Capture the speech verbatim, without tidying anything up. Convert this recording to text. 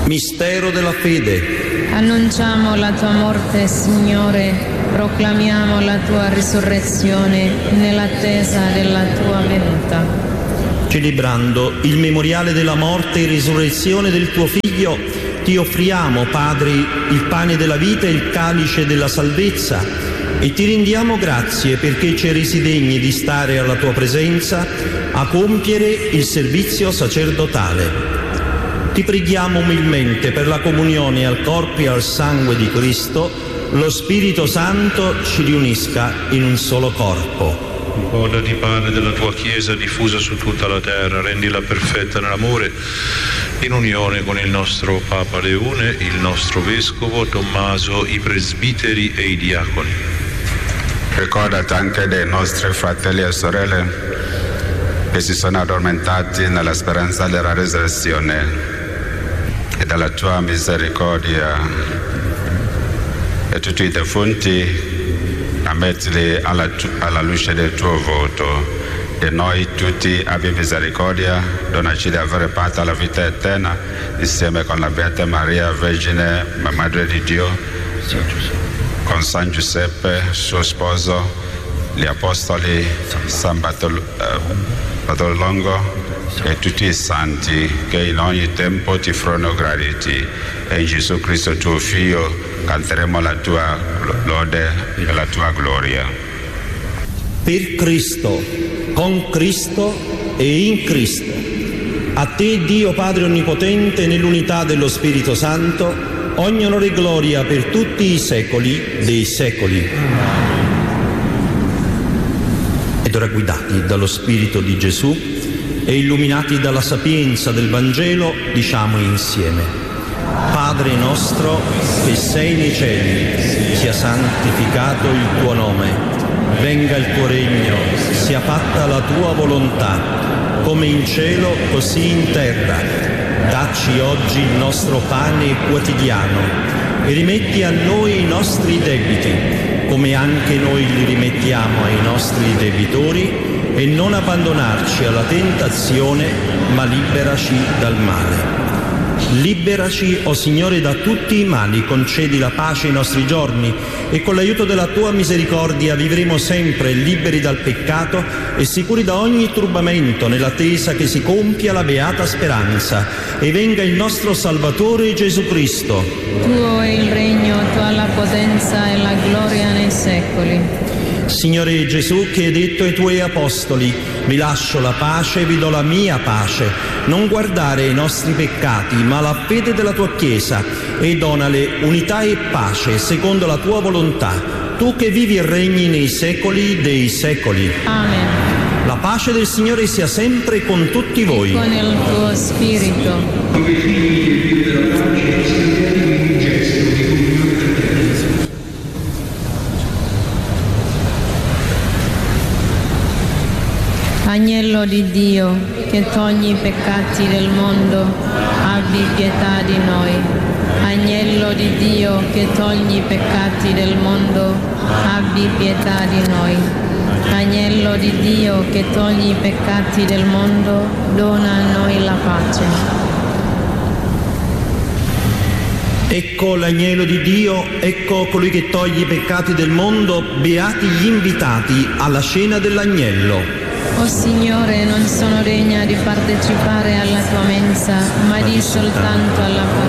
Mistero della fede. Annunciamo la tua morte, Signore, proclamiamo la tua risurrezione nell'attesa della tua venuta. Celebrando il memoriale della morte e risurrezione del tuo Figlio, ti offriamo, Padre, il pane della vita e il calice della salvezza e ti rendiamo grazie perché ci resi degni di stare alla tua presenza a compiere il servizio sacerdotale. Ti preghiamo umilmente per la comunione al corpo e al sangue di Cristo, lo Spirito Santo ci riunisca in un solo corpo. Ricordati, Padre, della tua Chiesa diffusa su tutta la terra, rendila perfetta nell'amore, in unione con il nostro Papa Leone, il nostro Vescovo Tommaso, i presbiteri e i diaconi. Ricordati anche dei nostri fratelli e sorelle che si sono addormentati nella speranza della resurrezione, e dalla tua misericordia e tutti i defunti ammettili alla, alla luce del tuo voto. E noi tutti abbi misericordia, donaci di avere parte alla vita eterna insieme con la Beata Maria, Vergine, Madre di Dio, con San Giuseppe, suo sposo, gli Apostoli, San Bartol- eh, Bartolongo e tutti i santi che in ogni tempo ti furono graditi, e in Gesù Cristo tuo Figlio canteremo la tua lode e la tua gloria. Per Cristo, con Cristo e in Cristo, a te Dio Padre Onnipotente, nell'unità dello Spirito Santo, ogni onore e gloria per tutti i secoli dei secoli. Ed ora, guidati dallo Spirito di Gesù e illuminati dalla sapienza del Vangelo, diciamo insieme: Padre nostro che sei nei cieli, sia santificato il tuo nome, venga il tuo regno, sia fatta la tua volontà, come in cielo così in terra. Dacci oggi il nostro pane quotidiano e rimetti a noi i nostri debiti, come anche noi li rimettiamo ai nostri debitori, e non abbandonarci alla tentazione, ma liberaci dal male. Liberaci, o Signore, da tutti i mali, concedi la pace ai nostri giorni e con l'aiuto della tua misericordia vivremo sempre liberi dal peccato e sicuri da ogni turbamento, nell'attesa che si compia la beata speranza e venga il nostro Salvatore Gesù Cristo. Tuo è il regno, tua la potenza e la gloria nei secoli. Signore Gesù, che hai detto ai tuoi apostoli: vi lascio la pace, vi do la mia pace, non guardare ai nostri peccati, ma alla fede della tua Chiesa, e donale unità e pace secondo la tua volontà, tu che vivi e regni nei secoli dei secoli. Amen. La pace del Signore sia sempre con tutti voi. E con il tuo spirito. Agnello di Dio, che togli i peccati del mondo, abbi pietà di noi. Agnello di Dio, che togli i peccati del mondo, abbi pietà di noi. Agnello di Dio, che togli i peccati del mondo, dona a noi la pace. Ecco l'agnello di Dio, ecco colui che toglie i peccati del mondo, beati gli invitati alla cena dell'agnello. O Signore, non sono degna di partecipare alla tua mensa, ma di soltanto alla